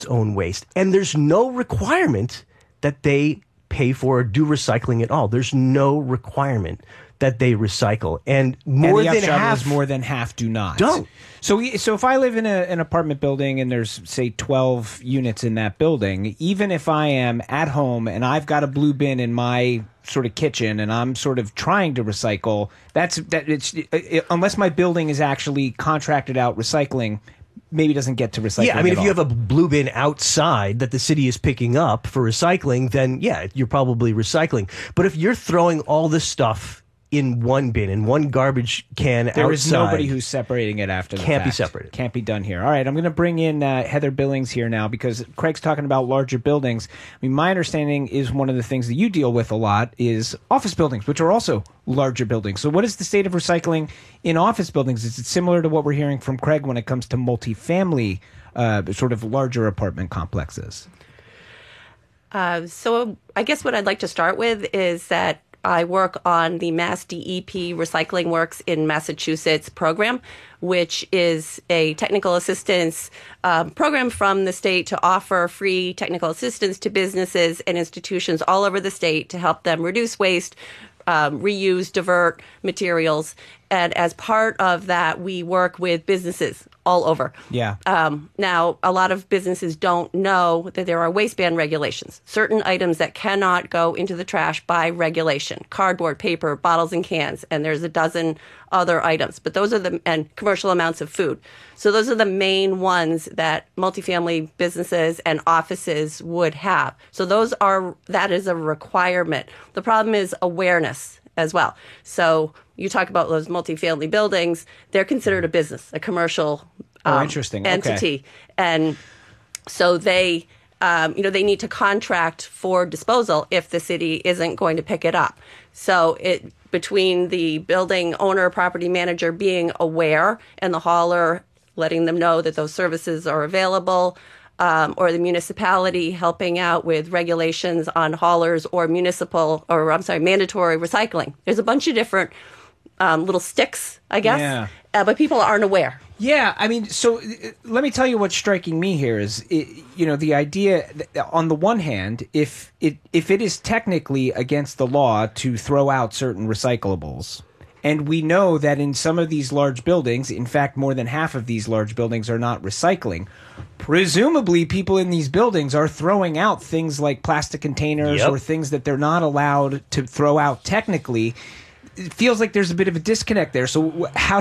own waste. And there's no requirement that they pay for or do recycling at all. There's no requirement that they recycle. And more than half do not. Don't. So if I live in an apartment building and there's, say, 12 units in that building, even if I am at home and I've got a blue bin in my sort of kitchen and I'm sort of trying to recycle, unless my building is actually contracted out recycling, maybe doesn't get to recycling. Yeah, I mean, if you have a blue bin outside that the city is picking up for recycling, then yeah, you're probably recycling. But if you're throwing all this stuff in one bin, in one garbage can outside, there is nobody who's separating it after the fact. Can't be separated. Can't be done here. All right, I'm going to bring in Heather Billings here now because Craig's talking about larger buildings. I mean, my understanding is one of the things that you deal with a lot is office buildings, which are also larger buildings. So what is the state of recycling in office buildings? Is it similar to what we're hearing from Craig when it comes to multifamily, sort of larger apartment complexes? So I guess what I'd like to start with is that I work on the Mass DEP Recycling Works in Massachusetts program, which is a technical assistance program from the state to offer free technical assistance to businesses and institutions all over the state to help them reduce waste, reuse, divert materials. And as part of that, we work with businesses all over. Yeah. Now, a lot of businesses don't know that there are waste ban regulations, certain items that cannot go into the trash by regulation, cardboard, paper, bottles and cans, and there's a dozen other items. But those are and commercial amounts of food. So those are the main ones that multifamily businesses and offices would have. So that is a requirement. The problem is awareness as well. So you talk about those multifamily buildings, they're considered a business, a commercial interesting. entity. Okay. And so they need to contract for disposal if the city isn't going to pick it up. So between the building owner, property manager being aware and the hauler letting them know that those services are available, or the municipality helping out with regulations on haulers or mandatory recycling. There's a bunch of different little sticks, I guess, yeah. But people aren't aware. Yeah, I mean, so let me tell you what's striking me here is, the idea that on the one hand, if it is technically against the law to throw out certain recyclables, and we know that in some of these large buildings, in fact, more than half of these large buildings are not recycling, presumably people in these buildings are throwing out things like plastic containers or things that they're not allowed to throw out technically. It feels like there's a bit of a disconnect there. So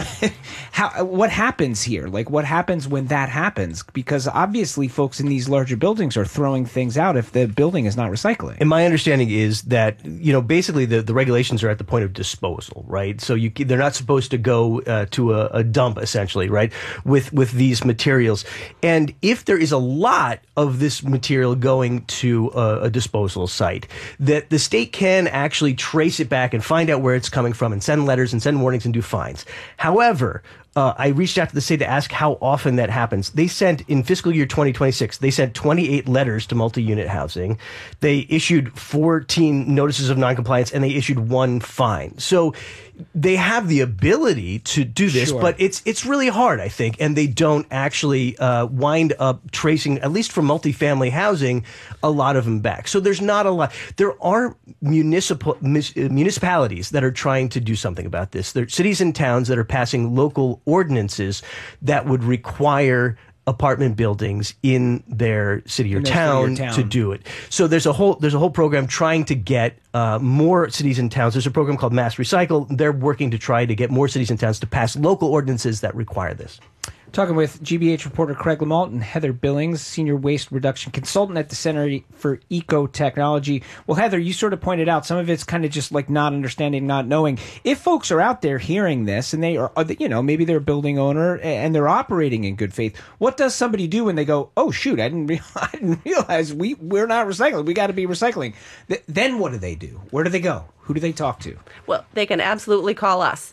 what happens here? Like, what happens when that happens? Because obviously folks in these larger buildings are throwing things out if the building is not recycling. And my understanding is that, basically the regulations are at the point of disposal, right? So they're not supposed to go to a dump, essentially, right, with these materials. And if there is a lot of this material going to a disposal site, that the state can actually trace it back and find out where it's coming from and send letters and send warnings and do fines. However, I reached out to the state to ask how often that happens. They sent, in fiscal year 2026, they sent 28 letters to multi-unit housing. They issued 14 notices of noncompliance, and they issued 1 fine. So they have the ability to do this, but it's really hard, I think, and they don't actually wind up tracing, at least for multifamily housing, a lot of them back. So there's not a lot. There are municipalities that are trying to do something about this. There are cities and towns that are passing local ordinances that would require apartment buildings in their city or town to do it. So there's a whole program trying to get more cities and towns. There's a program called Mass Recycle. They're working to try to get more cities and towns to pass local ordinances that require this. Talking with GBH reporter Craig Lamalt and Heather Billings, Senior Waste Reduction Consultant at the Center for Eco-Technology. Well, Heather, you sort of pointed out some of it's kind of just like not understanding, not knowing. If folks are out there hearing this and they are, maybe they're a building owner and they're operating in good faith, what does somebody do when they go, oh, shoot, I didn't realize we're not recycling. We got to be recycling. Then what do they do? Where do they go? Who do they talk to? Well, they can absolutely call us.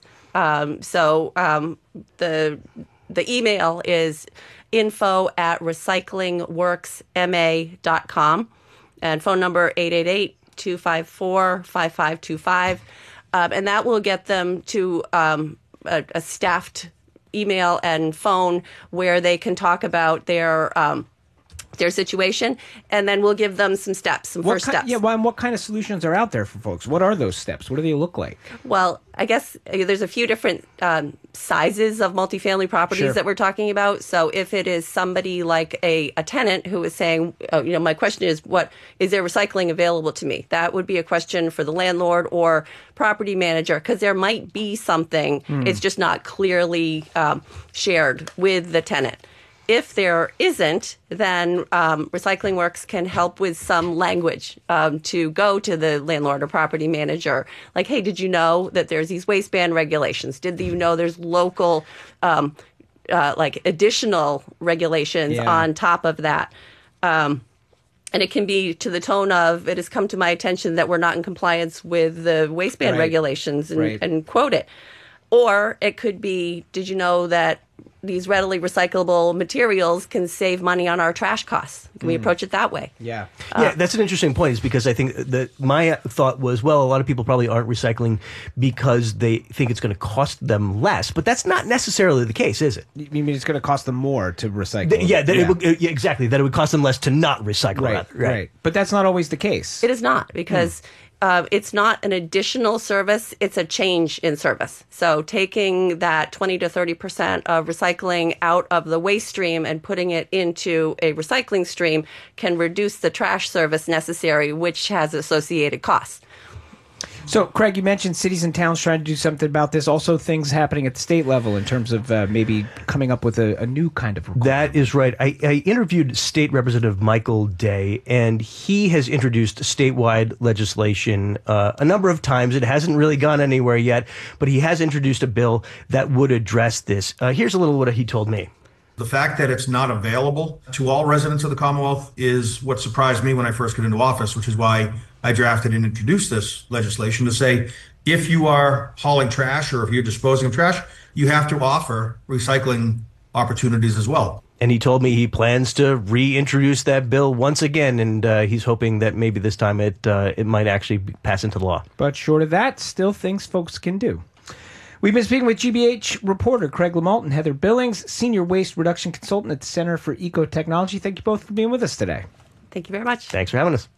The email is info@recyclingworksma.com and phone number 888-254-5525. And that will get them to a staffed email and phone where they can talk about their their situation, and then we'll give them some steps, some first steps. Yeah, well, and what kind of solutions are out there for folks? What are those steps? What do they look like? Well, I guess there's a few different sizes of multifamily properties that we're talking about. So if it is somebody like a tenant who is saying, my question is, what is there recycling available to me? That would be a question for the landlord or property manager, because there might be something. It's just not clearly shared with the tenant. If there isn't, then Recycling Works can help with some language to go to the landlord or property manager. Like, hey, did you know that there's these waistband regulations? Did you know there's local, additional regulations on top of that? And it can be to the tone of, it has come to my attention that we're not in compliance with the waistband regulations, and quote it. Or it could be, did you know that these readily recyclable materials can save money on our trash costs? Can we approach it that way? Yeah, that's an interesting point, is because I think that my thought was, well, a lot of people probably aren't recycling because they think it's going to cost them less, but that's not necessarily the case, is it? You mean it's going to cost them more to recycle? Exactly, that it would cost them less to not recycle. Right. But that's not always the case. It is not, because it's not an additional service, it's a change in service. So taking that 20 to 30% of recycling out of the waste stream and putting it into a recycling stream can reduce the trash service necessary, which has associated costs. So, Craig, you mentioned cities and towns trying to do something about this. Also, things happening at the state level in terms of maybe coming up with a new kind of requirement. That is right. I interviewed State Representative Michael Day, and he has introduced statewide legislation a number of times. It hasn't really gone anywhere yet, but he has introduced a bill that would address this. Here's a little what he told me. The fact that it's not available to all residents of the Commonwealth is what surprised me when I first got into office, which is why I drafted and introduced this legislation to say, if you are hauling trash or if you're disposing of trash, you have to offer recycling opportunities as well. And he told me he plans to reintroduce that bill once again, and he's hoping that maybe this time it might actually pass into law. But short of that, still things folks can do. We've been speaking with GBH reporter Craig LaMalt and Heather Billings, Senior Waste Reduction Consultant at the Center for Ecotechnology. Thank you both for being with us today. Thank you very much. Thanks for having us.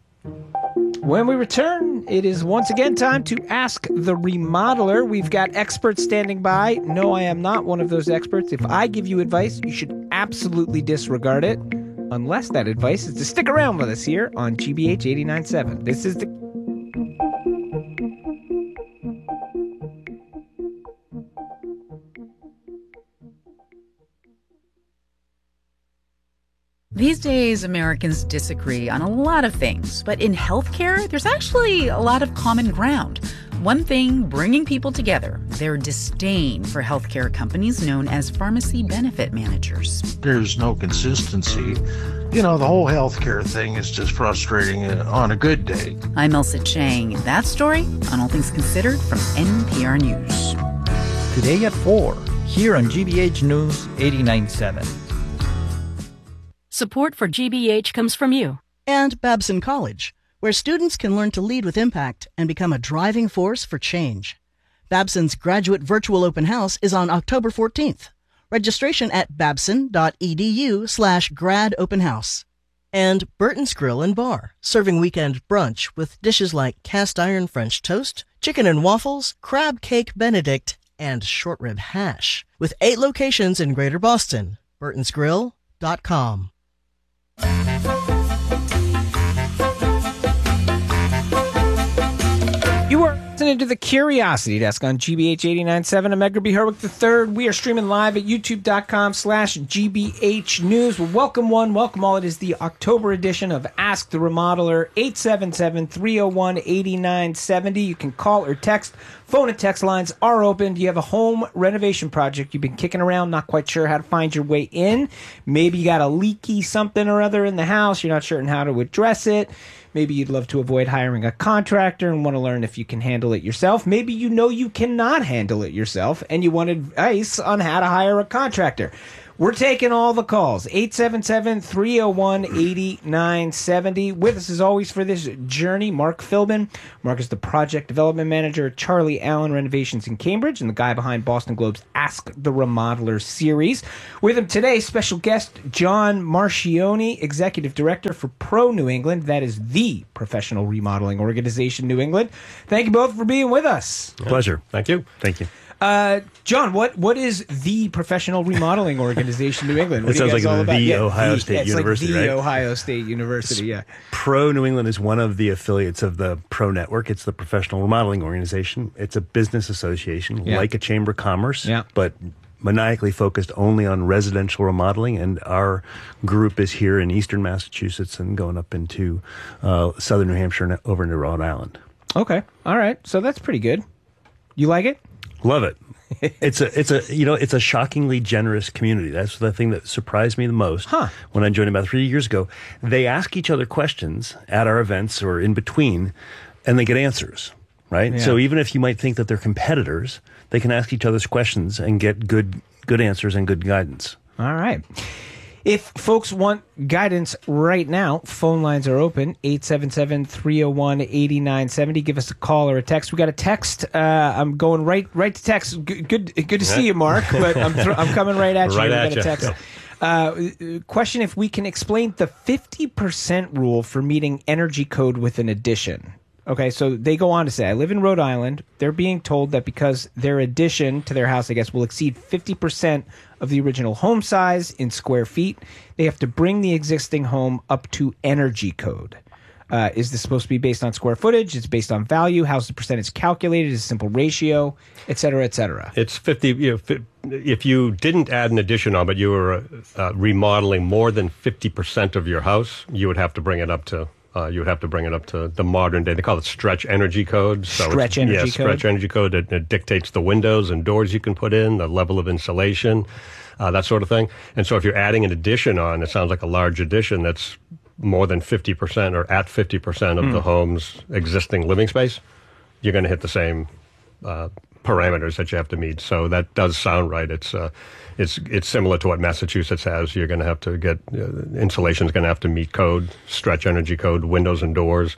When we return, it is once again time to Ask the Remodeler. We've got experts standing by. No, I am not one of those experts. If I give you advice, you should absolutely disregard it, unless that advice is to stick around with us here on GBH 89.7. This is the... These days, Americans disagree on a lot of things, but in healthcare, there's actually a lot of common ground. One thing bringing people together, their disdain for healthcare companies known as pharmacy benefit managers. There's no consistency. You know, the whole healthcare thing is just frustrating on a good day. I'm Elsa Chang. That story on All Things Considered from NPR News. Today at 4, here on GBH News 89.7. Support for GBH comes from you. And Babson College, where students can learn to lead with impact and become a driving force for change. Babson's graduate virtual open house is on October 14th. Registration at babson.edu/gradopenhouse. And Burton's Grill and Bar, serving weekend brunch with dishes like cast iron French toast, chicken and waffles, crab cake Benedict, and short rib hash. With 8 locations in Greater Boston. Burton'sGrill.com. You are listening to the Curiosity Desk on GBH 89.7. I'm Edgar B. Herwick III. We are streaming live at youtube.com/GBH News. Well, welcome one, welcome all. It is the October edition of Ask the Remodeler, 877-301-8970. You can call or text. Phone and text lines are open. Do you have a home renovation project you've been kicking around, not quite sure how to find your way in? Maybe you got a leaky something or other in the house. You're not certain how to address it. Maybe you'd love to avoid hiring a contractor and want to learn if you can handle it yourself. Maybe you know you cannot handle it yourself and you want advice on how to hire a contractor. We're taking all the calls. 877-301-8970. With us as always for this journey, Mark Philbin. Mark is the project development manager at Charlie Allen Renovations in Cambridge and the guy behind Boston Globe's Ask the Remodeler series. With him today, special guest John Marchioni, executive director for Pro New England. That is the professional remodeling organization, New England. Thank you both for being with us. Pleasure. Thank you. Thank you. John, what is the professional remodeling organization, New England? What It sounds like all about? the Ohio State University, like the right? Ohio State University, yeah. Pro New England is one of the affiliates of the Pro Network. It's the professional remodeling organization. It's a business association, like a chamber of commerce, but maniacally focused only on residential remodeling. And our group is here in eastern Massachusetts and going up into southern New Hampshire and over into Rhode Island. Okay, all right. So that's pretty good. You like it? Love it. It's a shockingly generous community. That's the thing that surprised me the most when I joined about 3 years ago. They ask each other questions at our events or in between, and they get answers, right? Yeah. So even if you might think that they're competitors, they can ask each other's questions and get good answers and good guidance. All right. If folks want guidance right now, phone lines are open, 877-301-8970. Give us a call or a text. We got a text. I'm going right to text. Good to see you, Mark, but I'm coming right at you. Right We at got a text. Question if we can explain the 50% rule for meeting energy code with an addition. Okay, so they go on to say, I live in Rhode Island. They're being told that because their addition to their house, I guess, will exceed 50% of the original home size in square feet, they have to bring the existing home up to energy code. Is this supposed to be based on square footage? It's based on value. How's the percentage calculated? Is it a simple ratio, et cetera, et cetera? It's 50. If you didn't add an addition on, but you were remodeling more than 50% of your house, you would have to bring it up to. You would have to bring it up to the modern day. They call it stretch energy code. Stretch energy code. It dictates the windows and doors you can put in, the level of insulation, that sort of thing. And so if you're adding an addition on, it sounds like a large addition that's more than 50% or at 50% of the home's existing living space, you're going to hit the same parameters that you have to meet. So that does sound right. It's similar to what Massachusetts has. You're going to have to get insulation is going to have to meet code, stretch energy code, windows and doors.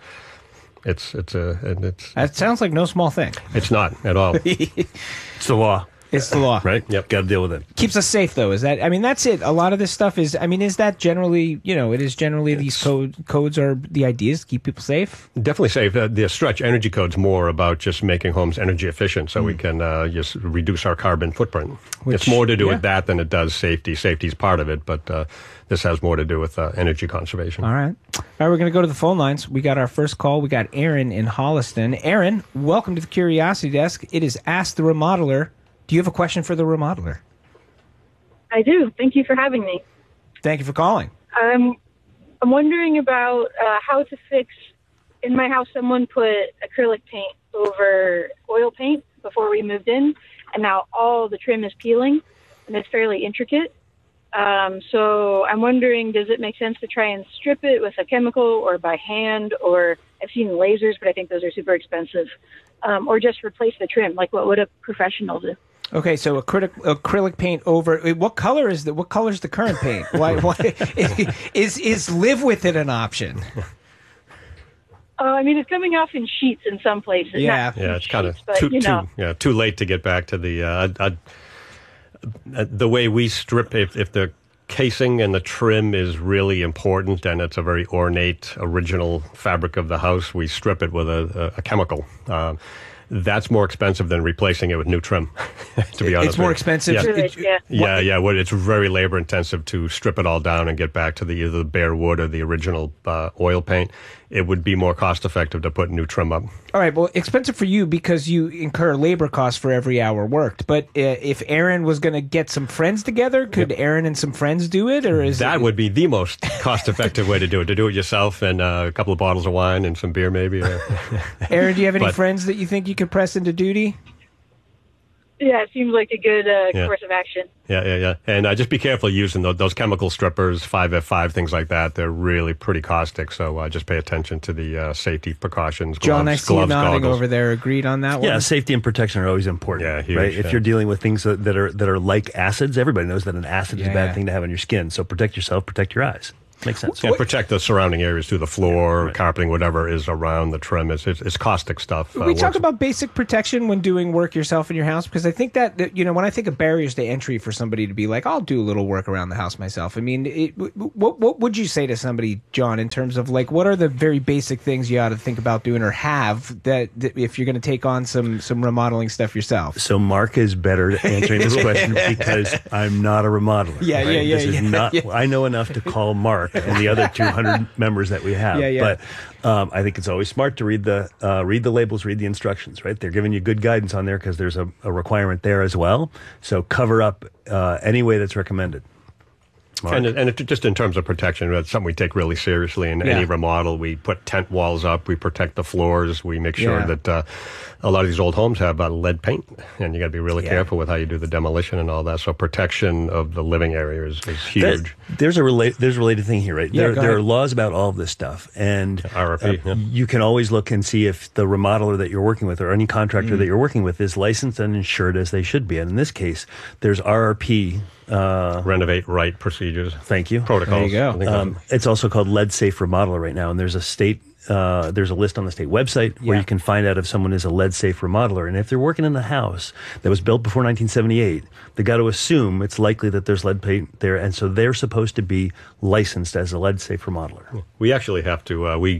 That sounds like no small thing. It's not at all. It's the law. It's the law. Right? Yep. Got to deal with it. Keeps us safe, though. That's it. A lot of this stuff is that generally, it is generally these codes are the ideas to keep people safe? Definitely safe. The stretch energy code's more about just making homes energy efficient so we can just reduce our carbon footprint. It's more to do with that than it does safety. Safety is part of it, but this has more to do with energy conservation. All right, we're going to go to the phone lines. We got our first call. We got Aaron in Holliston. Aaron, welcome to the Curiosity Desk. It is Ask the Remodeler. Do you have a question for the remodeler? I do. Thank you for having me. Thank you for calling. I'm wondering about how to fix, in my house, someone put acrylic paint over oil paint before we moved in, and now all the trim is peeling, and it's fairly intricate. So I'm wondering, does it make sense to try and strip it with a chemical or by hand, or I've seen lasers, but I think those are super expensive, or just replace the trim? Like, what would a professional do? Okay, so acrylic paint over. What color is the current paint? Why is live with it an option? It's coming off in sheets in some places. Yeah, it's kind of too late to get back to the way we strip. If the casing and the trim is really important and it's a very ornate original fabric of the house, we strip it with a chemical. That's more expensive than replacing it with new trim, to be honest. It's more expensive? Yeah. Well, it's very labor intensive to strip it all down and get back to either the bare wood or the original oil paint. It would be more cost effective to put new trim up. All right, well, expensive for you because you incur labor costs for every hour worked. But if Aaron was going to get some friends together, could Aaron and some friends do it? Or would be the most cost effective way to do it yourself and a couple of bottles of wine and some beer maybe. Aaron, do you have any friends that you think you could press into duty? Yeah, it seems like a good course of action. Yeah. And just be careful using those chemical strippers, 5F5, things like that. They're really pretty caustic, so just pay attention to the safety precautions. Gloves, John, I see you nodding goggles. over there. Agreed on that one? Yeah, safety and protection are always important. Yeah, huge, right? If you're dealing with things that are like acids, everybody knows that an acid is a bad thing to have on your skin. So protect yourself, protect your eyes. Makes sense. And protect the surrounding areas too, the floor, carpeting, whatever is around the trim. It's caustic stuff. We talk about basic protection when doing work yourself in your house, because I think that, when I think of barriers to entry for somebody to be like, I'll do a little work around the house myself. I mean, what would you say to somebody, John, in terms of like, what are the very basic things you ought to think about doing or have that if you're going to take on some remodeling stuff yourself? So Mark is better at answering this question because I'm not a remodeler. This is not. I know enough to call Mark and the other 200 members that we have. But I think it's always smart to read the labels, read the instructions, right? They're giving you good guidance on there because there's a requirement there as well. So cover up any way that's recommended. And just in terms of protection, that's something we take really seriously in any remodel. We put tent walls up, we protect the floors, we make sure that a lot of these old homes have lead paint, and you got to be really careful with how you do the demolition and all that. So protection of the living area is huge. There's a related thing here, right? There are laws about all of this stuff, and RRP, you can always look and see if the remodeler that you're working with or any contractor that you're working with is licensed and insured as they should be. And in this case, there's RRP. Renovate Right procedures. Thank you. Protocols. There you go. It's also called Lead Safe Remodeler right now, and there's a list on the state website where you can find out if someone is a lead safe remodeler. And if they're working in a house that was built before 1978, they got to assume it's likely that there's lead paint there, and so they're supposed to be licensed as a lead safe remodeler. We actually have to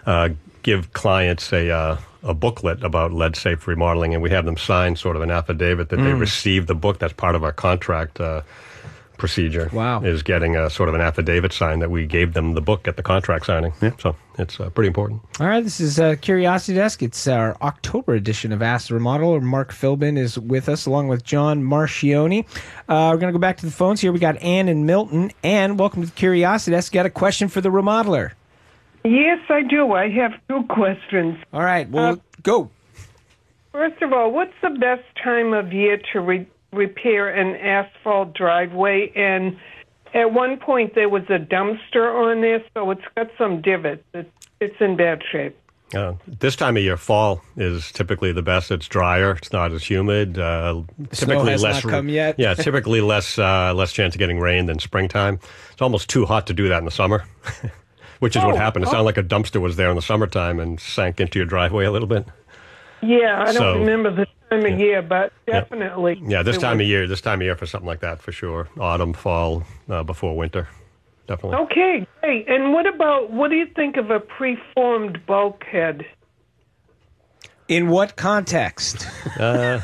give clients a booklet about lead safe remodeling, and we have them sign sort of an affidavit that they received the book. That's part of our contract procedure. Wow. Is getting a sort of an affidavit signed that we gave them the book at the contract signing. Yeah. So it's pretty important. All right, this is Curiosity Desk. It's our October edition of Ask the Remodeler. Mark Philbin is with us along with John Marchioni. We're going to go back to the phones here. We got Ann in Milton. Ann, welcome to the Curiosity Desk. Got a question for the remodeler? Yes, I do. I have two questions. All right, well, go. First of all, what's the best time of year to repair an asphalt driveway? And at one point, there was a dumpster on there, so it's got some divots. It's in bad shape. This time of year, fall is typically the best. It's drier. It's not as humid. Typically less. Not come yet. Yeah, typically less chance of getting rain than springtime. It's almost too hot to do that in the summer. Which is what happened. It sounded like a dumpster was there in the summertime and sank into your driveway a little bit. Yeah, I don't remember the time of year, but definitely. Yeah, this time of year for something like that for sure. Autumn, fall, before winter, definitely. Okay, great. And what do you think of a preformed bulkhead? In what context? Well,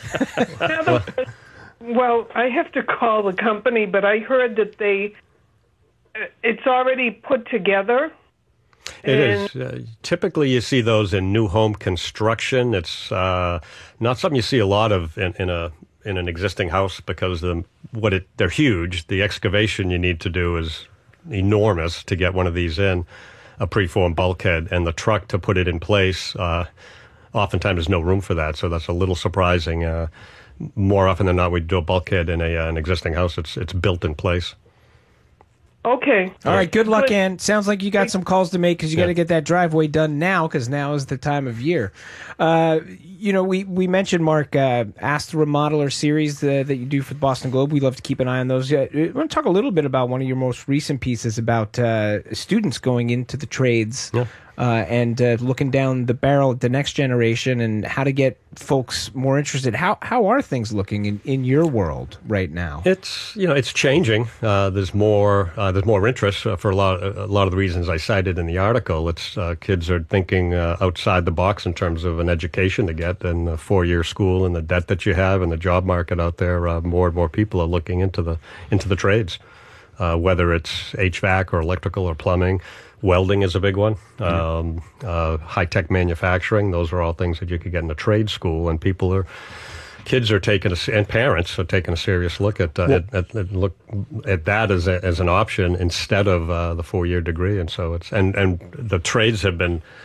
I have to call the company, but I heard that it's already put together. It is. Typically, you see those in new home construction. It's not something you see a lot of in an existing house because they're huge. The excavation you need to do is enormous to get one of these in, a preformed bulkhead, and the truck to put it in place. Oftentimes, there's no room for that, so that's a little surprising. More often than not, we do a bulkhead in an existing house. It's built in place. Okay. All right. Good luck, Ann. Sounds like you got some calls to make because you got to get that driveway done now because now is the time of year. We mentioned, Mark, Ask the Remodeler series that you do for the Boston Globe. We love to keep an eye on those. I want to talk a little bit about one of your most recent pieces about students going into the trades. Yeah. And looking down the barrel at the next generation and how to get folks more interested. How are things looking in your world right now? It's changing. There's more interest for a lot of the reasons I cited in the article. It's kids are thinking outside the box in terms of an education to get and a 4-year school and the debt that you have and the job market out there. More and more people are looking into the trades, whether it's HVAC or electrical or plumbing. Welding is a big one. High-tech manufacturing. Those are all things that you could get in a trade school, and kids are taking and parents are taking a serious look at that as an option instead of the 4-year degree. And so and the trades have been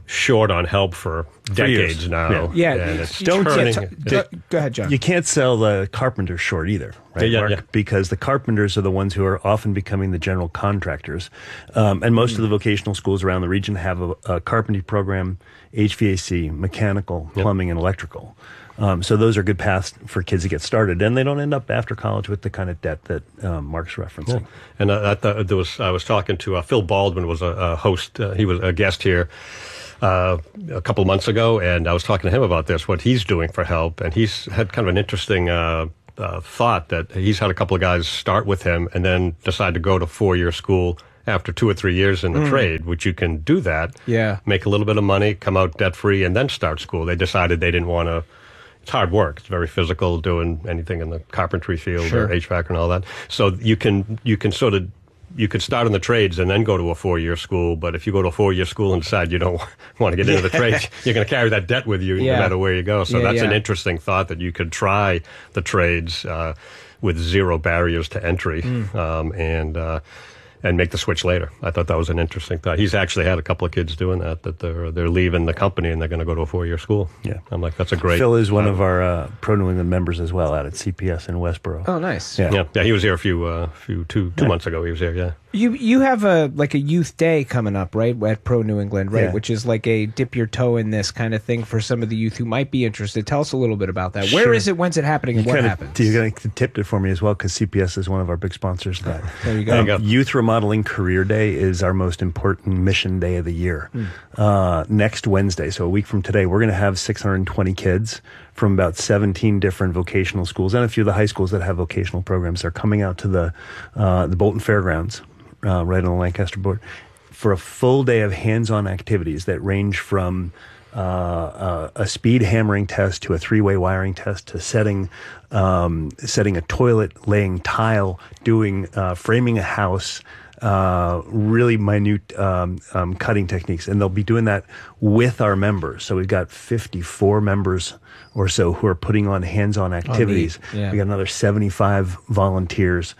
short on help for decades now. Yeah. And it's Don't turning. go ahead, John. You can't sell the carpenters short either, right, Yeah, Mark? yeah. Because the carpenters are the ones who are often becoming the general contractors. And most of the vocational schools around the region have a carpentry program, HVAC, mechanical, plumbing, and electrical. So those are good paths for kids to get started, and they don't end up after college with the kind of debt that Mark's referencing. Yeah. And I was talking to Phil Baldwin was a host. He was a guest here a couple months ago, and I was talking to him about this, what he's doing for help, and he's had kind of an interesting thought that he's had a couple of guys start with him and then decide to go to 4-year school after 2 or 3 years in the trade, which you can do that, make a little bit of money, come out debt-free, and then start school. They decided they didn't want to. It's hard work. It's very physical, doing anything in the carpentry field or HVAC and all that. So you can start in the trades and then go to a 4-year school. But if you go to a 4-year school and decide you don't want to get into the trades, you're going to carry that debt with you no matter where you go. So that's an interesting thought, that you could try the trades with zero barriers to entry and make the switch later. I thought that was an interesting thought. He's actually had a couple of kids doing that they're leaving the company and they're going to go to a 4-year school. Yeah, I'm like, that's a great. Phil is one of our Pro New England members as well out at CPS in Westboro. Oh, nice. Yeah, he was here two months ago. He was here. Yeah. You have a youth day coming up, right, at Pro New England, right, which is like a dip your toe in this kind of thing for some of the youth who might be interested. Tell us a little bit about that. Sure. Where is it? When's it happening? And what happens? You're going to tip it for me as well, because CPS is one of our big sponsors of that. There you go. Youth Remodeling Career Day is our most important mission day of the year. Next Wednesday, so a week from today, we're going to have 620 kids from about 17 different vocational schools and a few of the high schools that have vocational programs. They're coming out to the Bolton Fairgrounds. Right on the Lancaster border, for a full day of hands-on activities that range from a speed hammering test to a 3-way wiring test to setting a toilet, laying tile, doing framing a house, really minute cutting techniques. And they'll be doing that with our members. So we've got 54 members or so who are putting on hands-on activities. We got another 75 volunteers.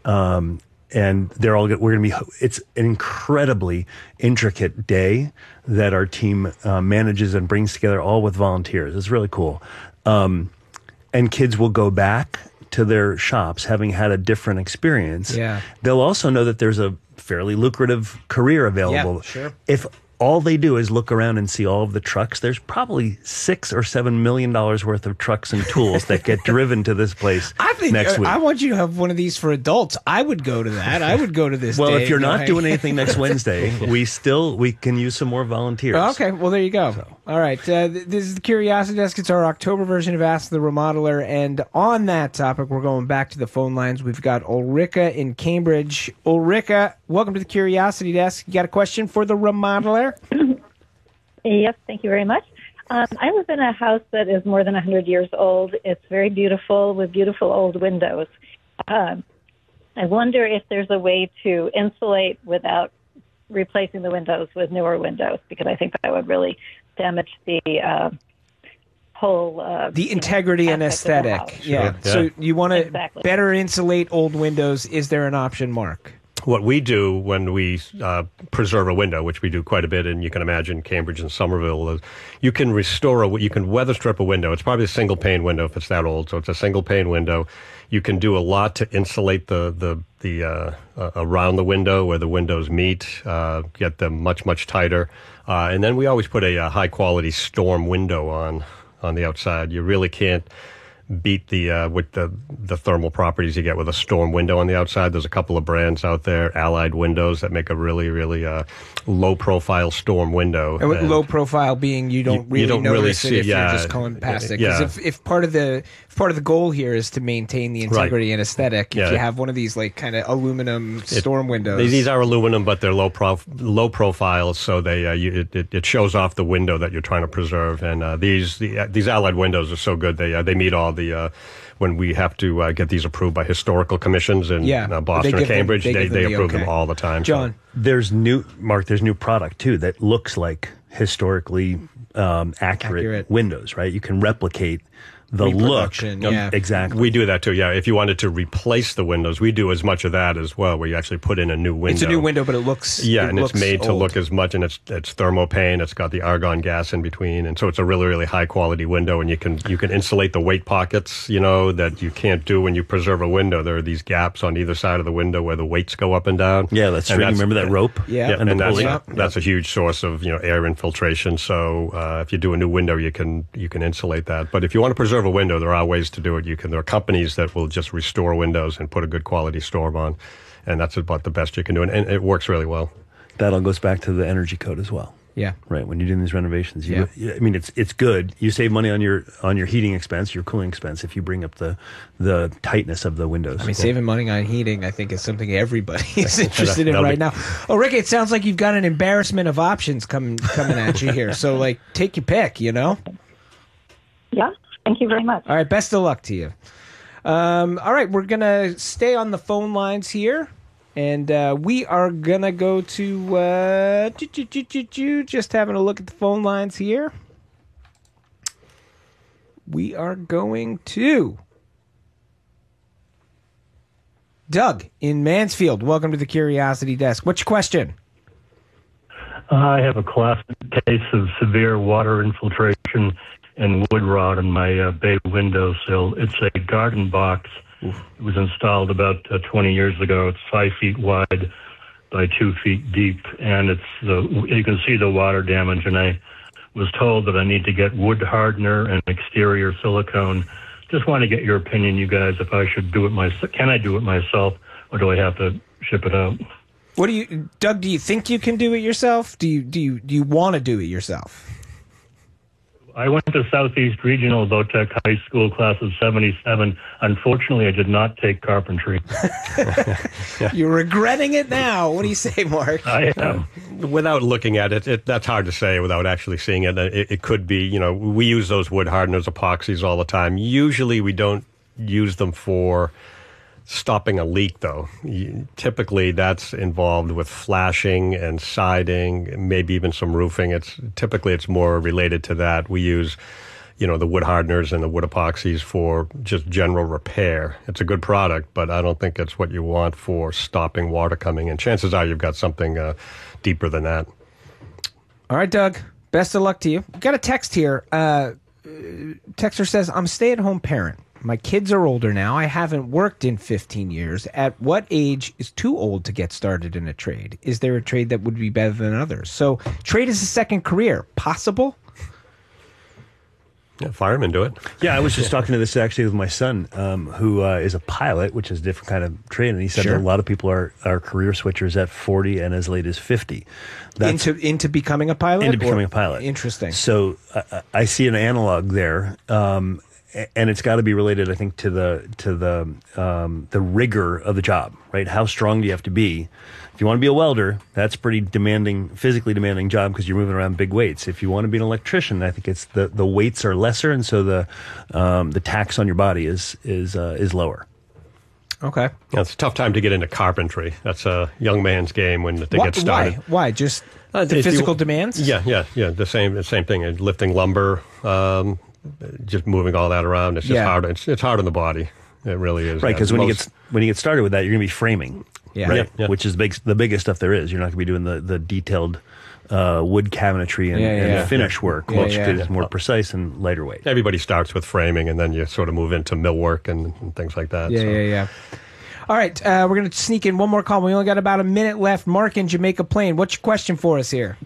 And they're all good. It's an incredibly intricate day that our team manages and brings together, all with volunteers. It's really cool. And kids will go back to their shops having had a different experience. Yeah. They'll also know that there's a fairly lucrative career available. Yeah, sure. If all they do is look around and see all of the trucks, there's probably $6 or $7 million worth of trucks and tools that get driven to this place next week. I want you to have one of these for adults. I would go to that. I would go to this Well, day if you're not doing anything next Wednesday, we can use some more volunteers. Okay, well, there you go. All right, this is the Curiosity Desk. It's our October version of Ask the Remodeler, and on that topic, we're going back to the phone lines. We've got Ulrika in Cambridge. Ulrika, welcome to the Curiosity Desk. You got a question for the remodeler? Yes, thank you very much. I live in a house that is more than 100 years old. It's very beautiful with beautiful old windows. I wonder if there's a way to insulate without replacing the windows with newer windows, because I think that would really damage the whole the integrity and aesthetic. Yeah. So you want to better insulate old windows. Is there an option, Mark? What we do when we preserve a window, which we do quite a bit, and you can imagine Cambridge and Somerville, is you can you can weather strip a window. It's probably a single pane window if it's that old, so it's a single pane window. You can do a lot to insulate the around the window where the windows meet, get them much tighter, and then we always put a high quality storm window on the outside. You really can't beat with the thermal properties you get with a storm window on the outside. There's a couple of brands out there, Allied Windows, that make a really low profile storm window. And low profile being you don't notice it if you're just going past it. Because if part of the goal here is to maintain the integrity and aesthetic, if you have one of these like kind of aluminum storm windows, these are aluminum, but they're low profile, so it shows off the window that you're trying to preserve. And these Allied Windows are so good. They meet all when we have to get these approved by historical commissions in Boston or Cambridge, they approve them all the time. John, there's new product too that looks like historically accurate windows, right? You can replicate the look. Yeah. Exactly. We do that too, yeah. If you wanted to replace the windows, we do as much of that as well, where you actually put in a new window. It's a new window, but it looks it's made old. to look as much, and it's thermopane. It's got the argon gas in between, and so it's a really, really high quality window. And you can insulate the weight pockets, that you can't do when you preserve a window. There are these gaps on either side of the window where the weights go up and down. Yeah, that's true. Remember that rope? Yeah, and that's a huge source of air infiltration. So if you do a new window, you can insulate that. But if you want to preserve a window, there are ways to do it. There are companies that will just restore windows and put a good quality storm on, and that's about the best you can do, and it works really well. That all goes back to the energy code as well. Yeah, right. When you're doing these renovations, I mean, it's good. You save money on your heating expense, your cooling expense, if you bring up the tightness of the windows. I mean, saving money on heating, I think, is something everybody is interested in right now. Oh, Rick, it sounds like you've got an embarrassment of options coming at you here. So, take your pick. Yeah. Thank you very much. All right. Best of luck to you. All right. We're gonna stay on the phone lines here. And we are going to go to just having a look at the phone lines here. We are going to Doug in Mansfield. Welcome to the Curiosity Desk. What's your question? I have a classic case of severe water infiltration and wood rot in my bay windowsill. It's a garden box. It was installed about 20 years ago. It's 5 feet wide by 2 feet deep, and you can see the water damage. And I was told that I need to get wood hardener and exterior silicone. Just want to get your opinion, you guys, if I should do it myself. Can I do it myself, or do I have to ship it out? Doug? Do you think you can do it yourself? Do you want to do it yourself? I went to Southeast Regional Votech High School class of 77. Unfortunately, I did not take carpentry. You're regretting it now. What do you say, Mark? I am. Without looking at it, that's hard to say without actually seeing it. It could be, we use those wood hardeners, epoxies all the time. Usually we don't use them for stopping a leak, though. Typically, that's involved with flashing and siding, maybe even some roofing. It's more related to that. We use, the wood hardeners and the wood epoxies for just general repair. It's a good product, but I don't think it's what you want for stopping water coming in. Chances are you've got something deeper than that. All right, Doug. Best of luck to you. Got a text here. Texter says, I'm a stay-at-home parent. My kids are older now. I haven't worked in 15 years. At what age is too old to get started in a trade? Is there a trade that would be better than others? So trade is a second career. Possible? Yeah, firemen do it. Yeah, I was just talking to this actually with my son, who is a pilot, which is a different kind of trade. And he said that a lot of people are career switchers at 40 and as late as 50. Into becoming a pilot? Into becoming a pilot. Interesting. So I see an analog there. And it's got to be related, I think, to the rigor of the job, right? How strong do you have to be? If you want to be a welder, that's pretty demanding, physically demanding job because you're moving around big weights. If you want to be an electrician, I think it's the weights are lesser, and so the tax on your body is lower. Okay. Yeah, it's a tough time to get into carpentry. That's a young man's game when they get started. Why? Just the physical demands? Yeah. The same thing. Lifting lumber. Just moving all that around, it's just hard. It's hard on the body. It really is. Right, because when you get started with that, you're going to be framing, right? Yeah. Which is the biggest stuff there is. You're not going to be doing the detailed wood cabinetry and finish work, which is more precise and lighter weight. Everybody starts with framing, and then you sort of move into millwork and things like that. Yeah. All right, we're going to sneak in one more call. We only got about a minute left. Mark in Jamaica Plain, what's your question for us here?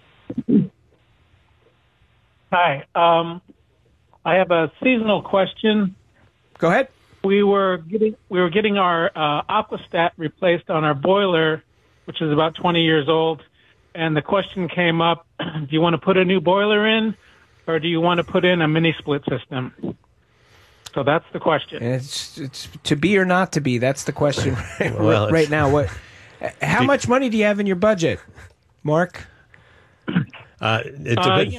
Hi. I have a seasonal question. Go ahead. We were getting our Aquastat replaced on our boiler, which is about 20 years old, and the question came up: do you want to put a new boiler in, or do you want to put in a mini split system? So that's the question. It's to be or not to be. That's the question right now. How much money do you have in your budget, Mark? It depends.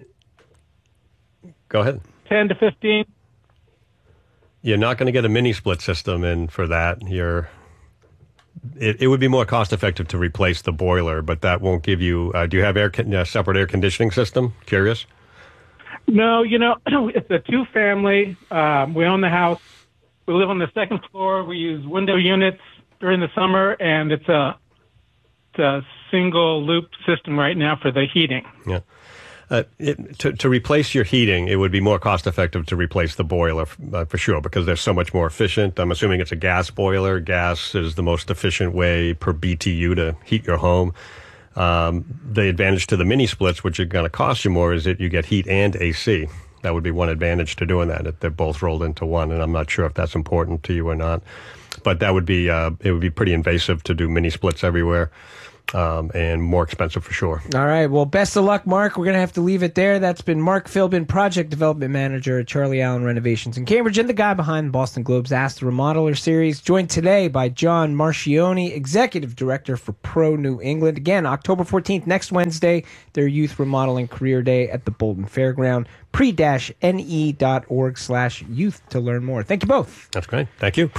Go ahead. 10 to 15. You're not going to get a mini split system in for that. It would be more cost effective to replace the boiler, but that won't give you. Do you have separate air conditioning system? Curious. No, it's a two-family. We own the house. We live on the second floor. We use window units during the summer, and it's a single-loop system right now for the heating. Yeah. To replace your heating, it would be more cost-effective to replace the boiler for sure, because they're so much more efficient. I'm assuming it's a gas boiler. Gas is the most efficient way per BTU to heat your home. The advantage to the mini splits, which are going to cost you more, is that you get heat and AC. That would be one advantage to doing that. They're both rolled into one, and I'm not sure if that's important to you or not. But that would be it would be pretty invasive to do mini splits everywhere. And more expensive for sure. All right. Well, best of luck, Mark. We're going to have to leave it there. That's been Mark Philbin, Project Development Manager at Charlie Allen Renovations in Cambridge, and the guy behind the Boston Globe's Ask the Remodeler series. Joined today by John Marchioni, Executive Director for Pro New England. Again, October 14th, next Wednesday, their Youth Remodeling Career Day at the Bolton Fairground. pre-ne.org/youth to learn more. Thank you both. That's great. Thank you.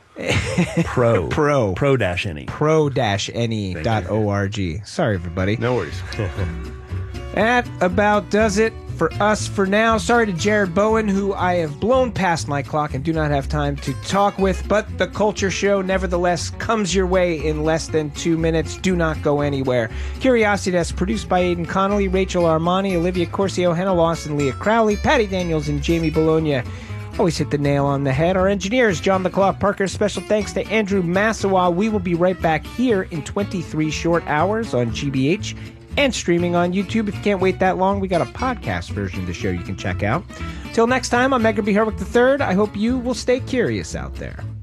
Pro-ne. Pro-ne.org. Sorry, everybody. No worries. That about does it for us for now. Sorry to Jared Bowen, who I have blown past my clock and do not have time to talk with, but the Culture Show nevertheless comes your way in less than 2 minutes. Do not go anywhere. Curiosity Desk produced by Aidan Connolly, Rachel Armani, Olivia Corcio, Hannah Lawson, Leah Crowley, Patty Daniels, and Jamie Bologna. Always hit the nail on the head. Our engineers, John the Claw Parker. Special thanks to Andrew Massawa. We will be right back here in 23 short hours on GBH and streaming on YouTube. If you can't wait that long, we got a podcast version of the show you can check out. Till next time, I'm Edgar B. Herwick III. I hope you will stay curious out there.